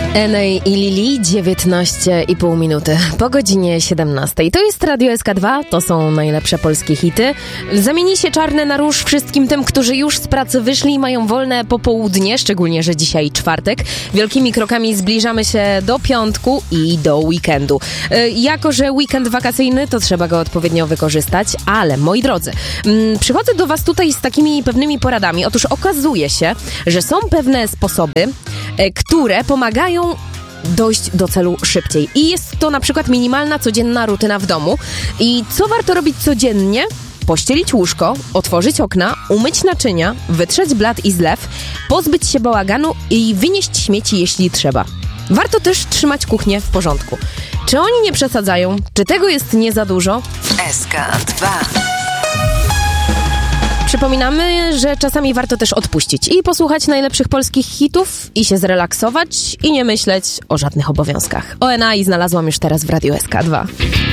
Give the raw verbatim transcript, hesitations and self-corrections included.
Enej i Lili, dziewiętnaście i pół minuty po godzinie siedemnastej. To jest Radio S K dwa, to są najlepsze polskie hity. Zamieni się czarne na róż wszystkim tym, którzy już z pracy wyszli i mają wolne popołudnie, szczególnie, że dzisiaj czwartek. Wielkimi krokami zbliżamy się do piątku i do weekendu. Yy, jako, że weekend wakacyjny, to trzeba go odpowiednio wykorzystać, ale moi drodzy, yy, przychodzę do was tutaj z takimi pewnymi poradami. Otóż okazuje się, że są pewne sposoby, yy, które pomagają dojść do celu szybciej. I jest to na przykład minimalna, codzienna rutyna w domu. I co warto robić codziennie? Pościelić łóżko, otworzyć okna, umyć naczynia, wytrzeć blat i zlew, pozbyć się bałaganu i wynieść śmieci, jeśli trzeba. Warto też trzymać kuchnię w porządku. Czy oni nie przesadzają? Czy tego jest nie za dużo? S K dwa. Przypominamy, że czasami warto też odpuścić i posłuchać najlepszych polskich hitów i się zrelaksować i nie myśleć o żadnych obowiązkach. O N A i znalazłam już teraz w Radiu S K dwa.